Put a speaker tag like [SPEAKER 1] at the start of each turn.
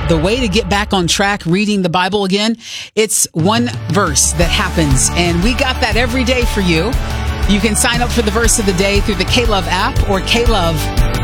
[SPEAKER 1] the way to get back on track reading the Bible again, it's one verse that happens. And we got that every day for you. You can sign up for the verse of the day through the K-Love app or K-Love